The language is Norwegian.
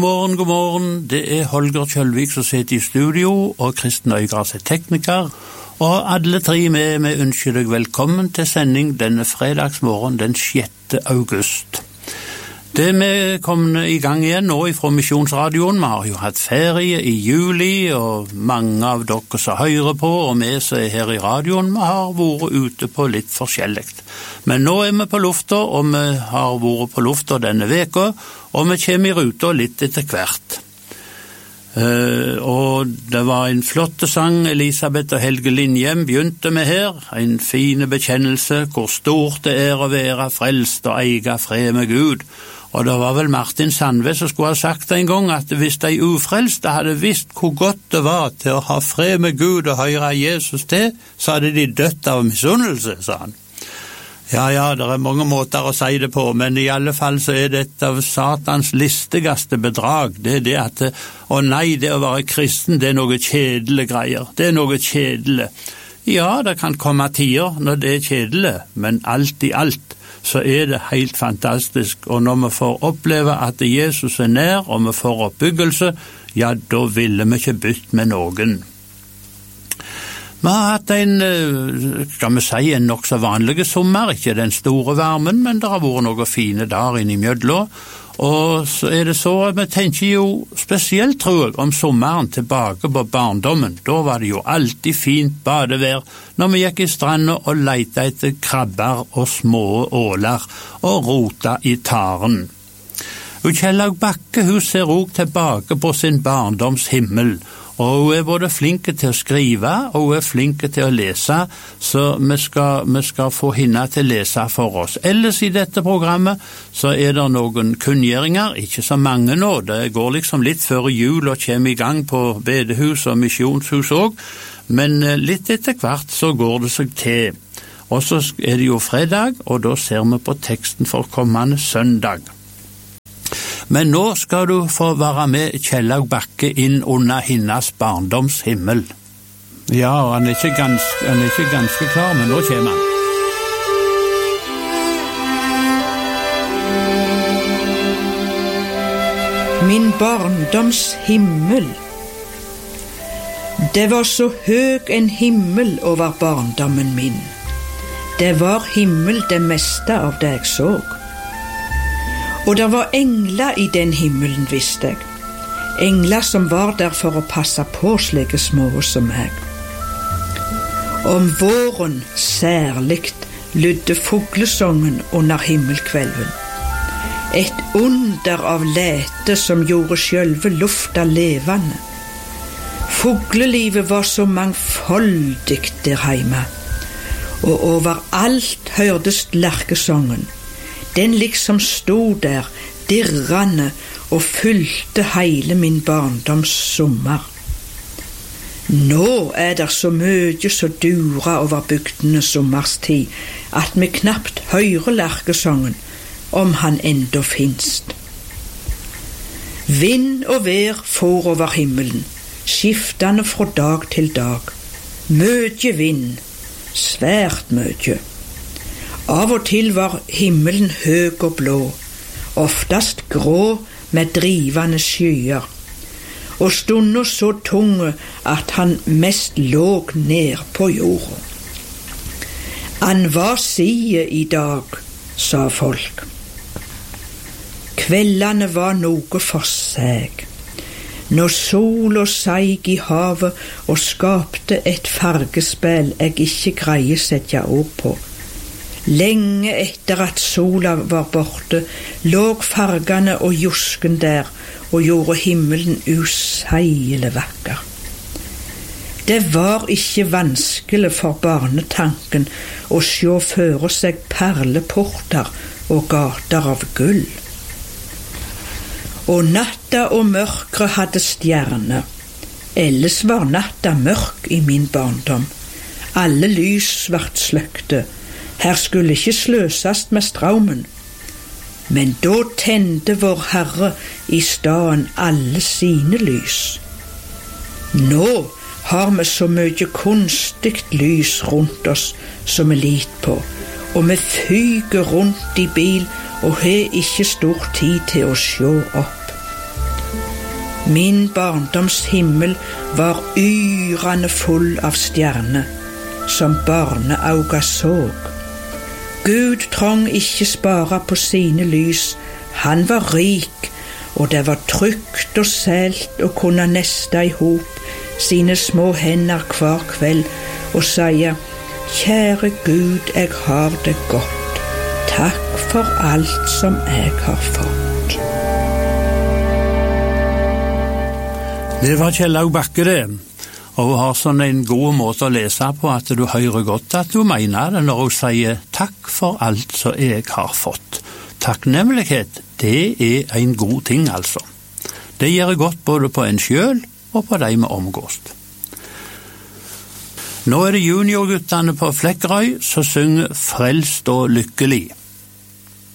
God morgen, det Holger Kjølvik som sitter i studio, og Kristen Øygras tekniker, og alle tre med ønsker deg velkommen til sending denne fredagsmorgen den 6. august. Det vi kommer i gang igjen nå fra Misjonsradioen. Vi har jo hatt ferie i juli, og mange av dere som hører på, og vi som her i radioen, vi har vært ute på litt forskjellig. Men nå vi på lufta, og vi har vært på lufta denne veka, og vi kommer i ruta litt etter hvert. Og det var en flotte sang Elisabeth og Helge Lindhjem begynte med her, en fine bekjennelse hvor stort det å være frelst og eie fred med Gud. Og det var vel Martin Sandve som skulle ha sagt en gang at hvis de ufrelste hadde visst hvor godt det var til å ha fred med Gud og høre Jesus til, så hadde de dødt av misunnelse, sa han. Ja, det mange måter å si det på, men i alle fall så dette av Satans listigste bedrag. Det det at, å nei, det å være kristen, det noe kjedelig greier. Det noe kjedelig. Ja, det kan komme tider når det kjedelig, men alt i alt så det helt fantastisk. Og når vi får oppleve at Jesus nær, og vi får oppbyggelse, ja, da ville vi ikke bytte med noen. Vi har hatt skal vi si, en nok så vanlig sommer, ikke den store varmen, men det har vært noen fine dager inne i mjødla, og så det så at vi tenker jo spesielt, tror jeg, om sommeren tilbake på barndommen. Da var det jo alltid fint badevær når vi gikk i stranda og lette etter krabber og små åler og rota i taren. Og Kjellaug Bakke, hun ser også tilbake på sin barndoms himmel, og hun både flinke til å skrive, og hun flinke til å lese, så vi skal få henne til å lese for oss. Ellers i dette programmet så det noen kunngjøringer, ikke så mange nå, det går liksom litt før jul og kommer i gang på bedehus og misjonshus også, men litt etter hvert så går det seg til. Og så det jo fredag, og da ser vi på teksten for kommende søndag. Men nå skal du få være med Kjellaug Bakke inn under hennes barndoms himmel. Ja, han ikke ganske klar, men nå kommer han. Min barndoms himmel. Det var så høg en himmel over barndommen min. Det var himmel det meste av det jeg så. Og det var engler i den himmelen, visste jeg. Engler som var der for å passe på slike små som meg. Om våren særligt lydde fuglesongen under himmelkvelven. Et under av lete som gjorde sjølve lufta levende. Fuglelivet var så mangfoldig der heime, og overalt hørtes lerkesongen. Den liksom stod der, dirrende, og fylte hele min barndoms sommer. Nå det så mye så dura over bygdene sommerstid, at vi knapt hører lerkesongen, om han enda finst. Vind og vær for over himmelen, skiftende fra dag til dag. Mye vind, svært mye. Av og til var himmelen høg og blå, oftast grå med drivende skyer, og stunder så tunge at han mest låg ned på jorda. Han var side i dag, sa folk. Kveldene var noe for seg. Når sola seig i havet og skapte et fargespill jeg ikke greier sette ord på. Lenge etter at sola var borte, låg fargene og jusken der og gjorde himmelen useile vakker. Det var ikke vanskelig for barnetanken å se føre seg perleporter og gater av gull. Og natta og mørkere hadde stjerner. Ellers var natta mørk i min barndom. Alle lys vart sløkte. Her skulle ikke sløsast med straumen. Men da tente vår Herre i staden alle sine lys. Nå har vi så mye kunstigt lys rundt oss som vi lit på, og vi fyger rundt i bil og har ikke stor tid til å se opp. Min barndoms himmel var yrende full av stjerner, som barneauga såg. Gud trong ikke spara på sine lys, han var rik, og det var trygt og sælt å kunne neste ihop sine små hender hver kveld og sige: Kjære Gud, jeg har det godt, takk for alt som jeg har fått. Det var Kjell Aug Bakke det, og hun har sånn en god måte å lese på at du hører godt at du mener det når hun sier takk for alt som jeg har fått. Takknemlighet, det er en god ting altså. Det gjør godt både på en selv og på de vi omgås. Nå er det juniorguttene på Flekkerøy som synger Frelst og lykkelig.